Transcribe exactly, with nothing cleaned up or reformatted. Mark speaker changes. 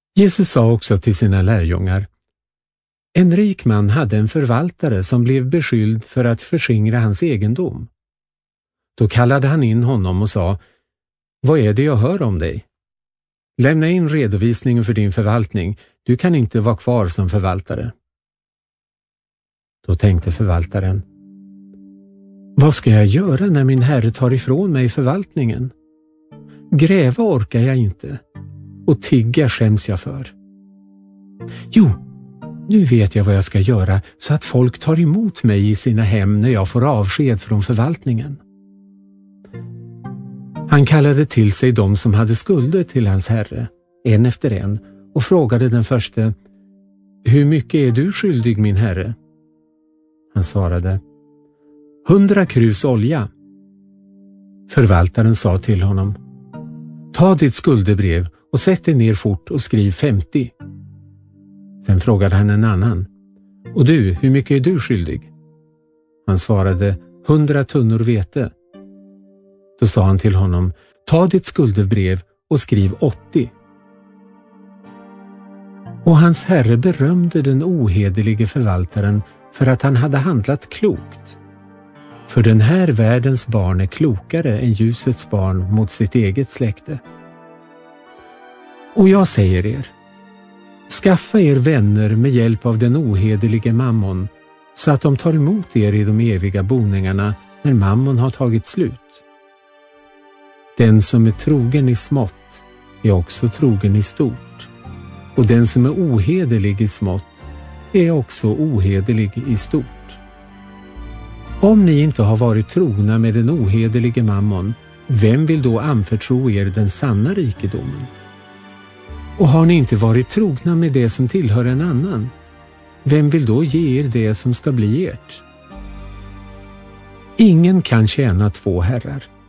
Speaker 1: Jesus sa också till sina lärjungar: En rik man hade en förvaltare som blev beskylld för att förskingra hans egendom. Då kallade han in honom och sa: Vad är det jag hör om dig? Lämna in redovisningen för din förvaltning, du kan inte vara kvar som förvaltare. Då tänkte förvaltaren: Vad ska jag göra när min herre tar ifrån mig förvaltningen? Gräva orkar jag inte, och tigga skäms jag för. Jo, nu vet jag vad jag ska göra så att folk tar emot mig i sina hem när jag får avsked från förvaltningen. Han kallade till sig de som hade skulder till hans herre, en efter en, och frågade den förste: Hur mycket är du skyldig, min herre? Han svarade: Hundra krus olja. Förvaltaren sa till honom: Ta ditt skuldebrev och sätt dig ner fort och skriv femtio. Sen frågade han en annan: Och du, hur mycket är du skyldig? Han svarade: Hundra tunnor vete. Då sa han till honom: Ta ditt skuldebrev och skriv åttio. Och hans herre berömde den ohederlige förvaltaren för att han hade handlat klokt. För den här världens barn är klokare än ljusets barn mot sitt eget släkte. Och jag säger er: skaffa er vänner med hjälp av den ohederlige mammon, så att de tar emot er i de eviga boningarna när mammon har tagit slut. Den som är trogen i smått är också trogen i stort, och den som är ohederlig i smått är också ohederlig i stort. Om ni inte har varit trogna med den ohederlige mammon, vem vill då anförtro er den sanna rikedomen? Och har ni inte varit trogna med det som tillhör en annan, vem vill då ge er det som ska bli ert? Ingen kan tjäna två herrar.